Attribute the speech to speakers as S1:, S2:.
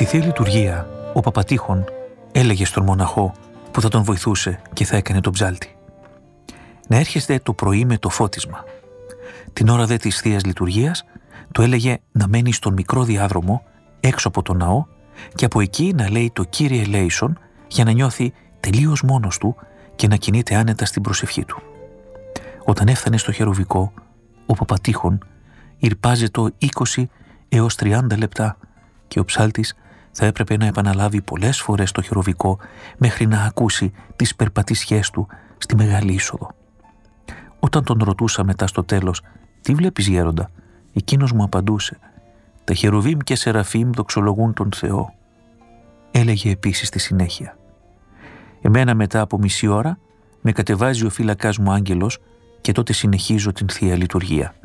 S1: Στη Θεία Λειτουργία, ο Παπατήχων έλεγε στον μοναχό που θα τον βοηθούσε και θα έκανε τον ψάλτη: να έρχεστε το πρωί με το φώτισμα. Την ώρα δε της Θείας Λειτουργίας του έλεγε να μένει στον μικρό διάδρομο έξω από το ναό και από εκεί να λέει το Κύριε Λέησον για να νιώθει τελείως μόνος του και να κινείται άνετα στην προσευχή του. Όταν έφτανε στο χερουβικό, ο Παπατήχων ηρπάζετο 20 έως 30 λεπτά και ο ψάλτης θα έπρεπε να επαναλάβει πολλές φορές το χερουβικό μέχρι να ακούσει τις περπατησιές του στη μεγάλη είσοδο. Όταν τον ρωτούσα μετά στο τέλος «Τι βλέπεις, γέροντα?», εκείνος μου απαντούσε «Τα χερουβίμ και σεραφίμ δοξολογούν τον Θεό». Έλεγε επίσης στη συνέχεια «Εμένα μετά από μισή ώρα με κατεβάζει ο φύλακας μου άγγελος και τότε συνεχίζω την Θεία Λειτουργία».